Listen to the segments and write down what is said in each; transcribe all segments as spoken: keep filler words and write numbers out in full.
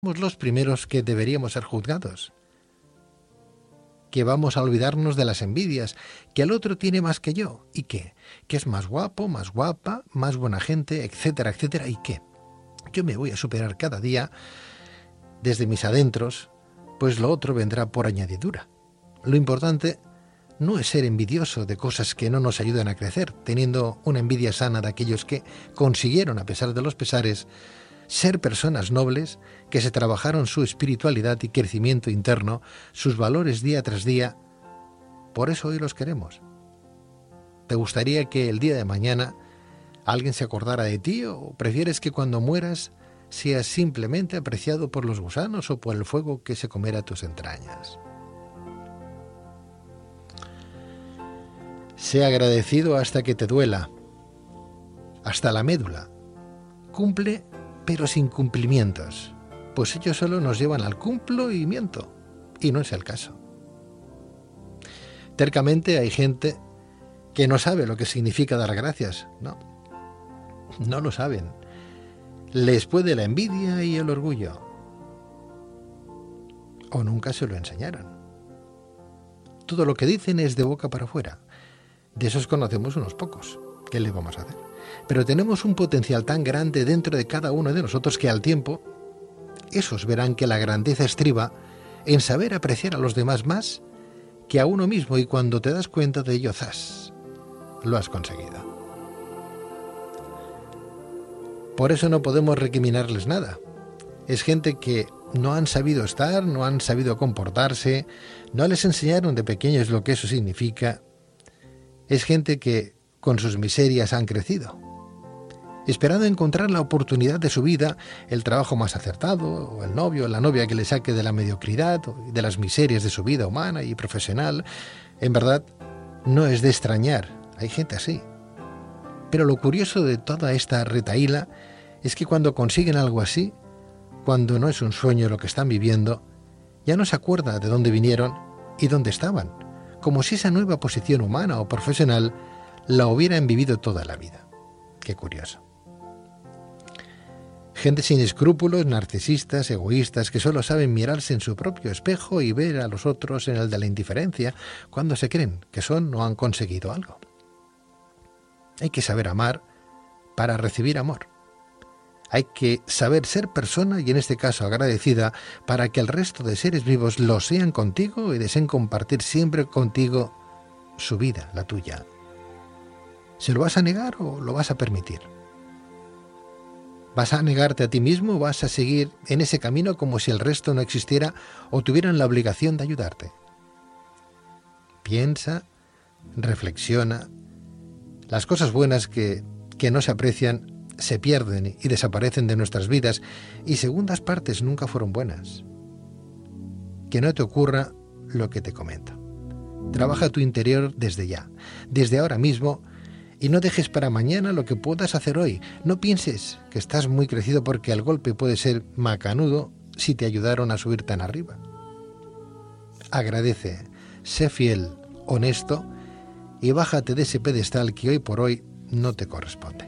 somos los primeros que deberíamos ser juzgados, que vamos a olvidarnos de las envidias, que el otro tiene más que yo, ¿y qué? Que es más guapo, más guapa, más buena gente, etcétera, etcétera, ¿y qué? Yo me voy a superar cada día desde mis adentros, pues lo otro vendrá por añadidura. Lo importante no es ser envidioso de cosas que no nos ayudan a crecer, teniendo una envidia sana de aquellos que consiguieron, a pesar de los pesares, ser personas nobles que se trabajaron su espiritualidad y crecimiento interno, sus valores día tras día. Por eso hoy los queremos. ¿Te gustaría que el día de mañana alguien se acordara de ti, o prefieres que cuando mueras seas simplemente apreciado por los gusanos o por el fuego que se comerá tus entrañas? Sé agradecido hasta que te duela, hasta la médula. Cumple, pero sin cumplimientos, pues ellos solo nos llevan al cumplimiento, y no es el caso. Tercamente hay gente que no sabe lo que significa dar gracias, no, no lo saben. Les puede la envidia y el orgullo, o nunca se lo enseñaron. Todo lo que dicen es de boca para afuera. De esos conocemos unos pocos. ¿Qué le vamos a hacer? Pero tenemos un potencial tan grande dentro de cada uno de nosotros que al tiempo, esos verán que la grandeza estriba en saber apreciar a los demás más que a uno mismo, y cuando te das cuenta de ello, ¡zas!, lo has conseguido. Por eso no podemos recriminarles nada. Es gente que no han sabido estar, no han sabido comportarse, no les enseñaron de pequeños lo que eso significa. Es gente que con sus miserias han crecido, esperando encontrar la oportunidad de su vida, el trabajo más acertado, o el novio o la novia que le saque de la mediocridad o de las miserias de su vida humana y profesional. En verdad, no es de extrañar, hay gente así. Pero lo curioso de toda esta retahíla es que cuando consiguen algo así, cuando no es un sueño lo que están viviendo, ya no se acuerda de dónde vinieron y dónde estaban, como si esa nueva posición humana o profesional la hubieran vivido toda la vida. Qué curioso. Gente sin escrúpulos, narcisistas, egoístas, que solo saben mirarse en su propio espejo y ver a los otros en el de la indiferencia, cuando se creen que son o han conseguido algo. Hay que saber amar para recibir amor. Hay que saber ser persona, y en este caso agradecida, para que el resto de seres vivos lo sean contigo y deseen compartir siempre contigo su vida, la tuya. ¿Se lo vas a negar o lo vas a permitir? ¿Vas a negarte a ti mismo o vas a seguir en ese camino como si el resto no existiera o tuvieran la obligación de ayudarte? Piensa, reflexiona. Las cosas buenas que, que no se aprecian se pierden y desaparecen de nuestras vidas, y segundas partes nunca fueron buenas. Que no te ocurra lo que te comento. Trabaja tu interior desde ya, desde ahora mismo, y no dejes para mañana lo que puedas hacer hoy. No pienses que estás muy crecido, porque el golpe puede ser macanudo si te ayudaron a subir tan arriba. Agradece, sé fiel, honesto, y bájate de ese pedestal que hoy por hoy no te corresponde.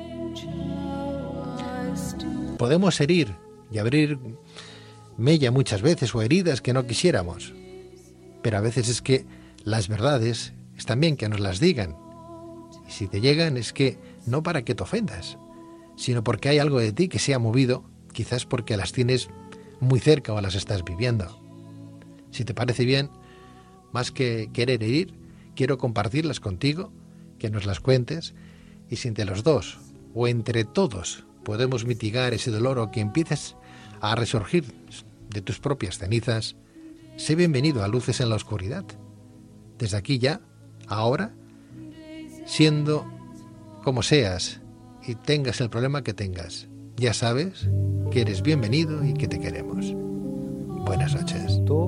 Podemos herir y abrir mella muchas veces, o heridas que no quisiéramos, pero a veces es que las verdades están bien que nos las digan, y si te llegan es que no para que te ofendas, sino porque hay algo de ti que se ha movido, quizás porque las tienes muy cerca o las estás viviendo. Si te parece bien, más que querer herir, quiero compartirlas contigo, que nos las cuentes, y si entre los dos o entre todos podemos mitigar ese dolor, o que empieces a resurgir de tus propias cenizas, sé bienvenido a Luces en la Oscuridad. Desde aquí ya, ahora, siendo como seas y tengas el problema que tengas, ya sabes que eres bienvenido y que te queremos. Buenas noches.